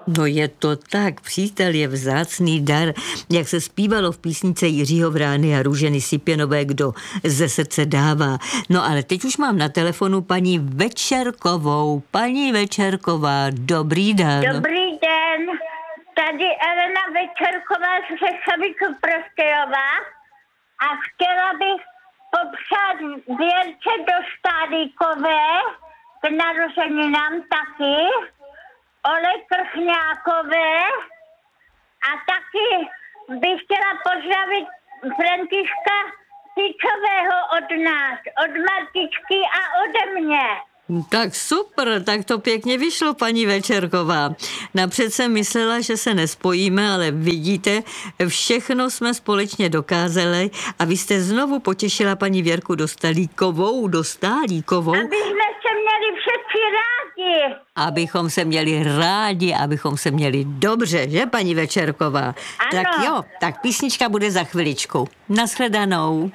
No je to tak, přítel je vzácný dar, jak se zpívalo v písnice Jiřího Vrány a Růženy Sipěnové, kdo ze srdce dává. No ale teď už mám na telefonu paní Večerkovou. Paní Večerková, dobrý den. Dobrý den, tady Elena Večerková z Řešovic Prostějova a chtěla bych popřát Věrce Dostálíkové k narozeninám taky, Ole Krchňákové a taky bych chtěla pozdravit Františka Tyčového od nás, od Martičky a ode mě. Tak super, tak to pěkně vyšlo, paní Večerková. Napřed jsem myslela, že se nespojíme, ale vidíte, všechno jsme společně dokázali a vy jste znovu potěšila paní Věrku Dostálíkovou. Aby jsme se měli všichni rádi. Abychom se měli rádi, abychom se měli dobře, že paní Večerková? Ano. Tak jo, tak písnička bude za chviličku. Nashledanou.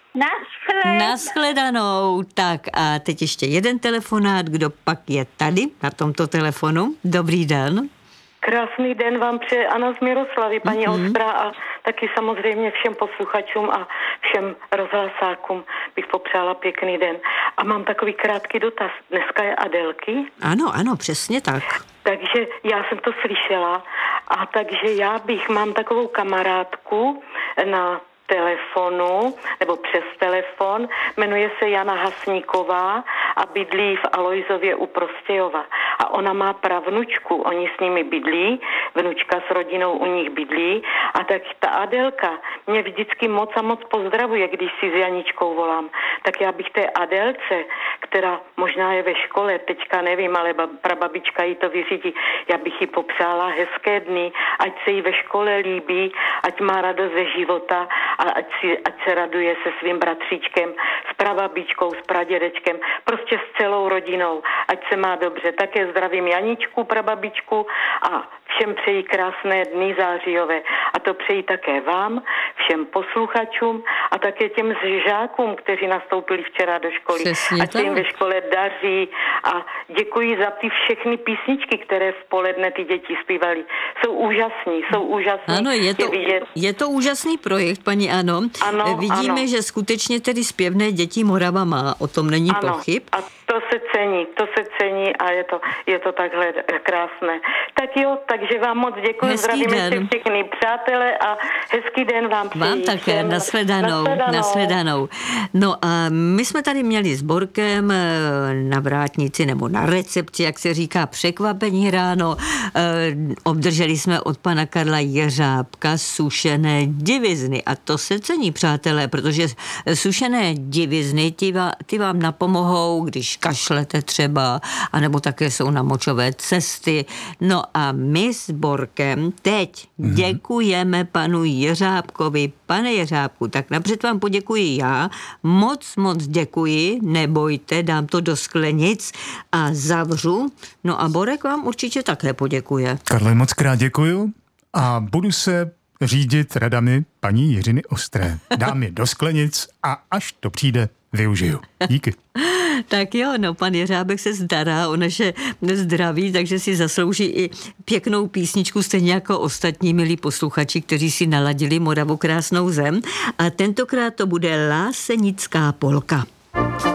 Nashledanou. Tak a teď ještě jeden telefonát, kdo pak je tady na tomto telefonu. Dobrý den. Krásný den vám přeje Anna z Miroslavy, paní Ostra, a taky samozřejmě všem posluchačům a všem rozhlasákům bych popřála pěkný den. A mám takový krátký dotaz. Dneska je Adelky? Ano, přesně tak. Takže já jsem to slyšela a takže mám takovou kamarádku na telefonu, nebo přes telefon, jmenuje se Jana Hasníková a bydlí v Alojzově u Prostějova. A ona má pravnučku, oni s nimi bydlí, vnučka s rodinou u nich bydlí a tak ta Adelka mě vždycky moc a moc pozdravuje, když si s Janičkou volám. Tak já bych té Adelce, která možná je ve škole, teďka nevím, ale prababička jí to vyřídí, já bych jí popřála hezké dny, ať se jí ve škole líbí, ať má radost ze života a ať se raduje se svým bratříčkem, s prababičkou, s pradědečkem, prostě s celou rodinou, ať se má dobře. Také zdravím Janičku, prababičku a všem přeji krásné dny zářijové. A to přeji také vám, všem posluchačům a také těm žákům, kteří nastoupili včera do školy. Přesně ať se jim ve škole daří a děkuji za ty všechny písničky, které v poledne ty děti zpívali. Jsou úžasní. Ano, je to úžasný projekt, paní Ano. Vidíme, že skutečně tedy zpěvné děti Morava má, o tom není pochyb. A to se cení a je to takhle krásné. Tak jo, takže vám moc děkuji, zdravíme se všechny přátelé a hezký den vám přeji. Vám také, nashledanou. No a my jsme tady měli s Borkem na vrátnici nebo na recepci, jak se říká, překvapení ráno. Obdrželi jsme od pana Karla Jeřábka sušené divizny a to se cení, přátelé, protože sušené divizny ty vám napomohou, když kašlete třeba, anebo také jsou na močové cesty. No a my s Borkem teď děkujeme panu Jeřábkovi. Pane Jeřábku, tak napřed vám poděkuji já. Moc děkuji, nebojte, dám to do sklenic a zavřu. No a Borek vám určitě také poděkuje. Karle, moc krát děkuju a budu se řídit radami paní Jiřiny Ostré. Dám je do sklenic a až to přijde, využiju. Díky. Tak jo, no pan Jeřábek se stará o naše zdraví, takže si zaslouží i pěknou písničku, stejně jako ostatní milí posluchači, kteří si naladili Moravu krásnou zem. A tentokrát to bude Lásenická polka.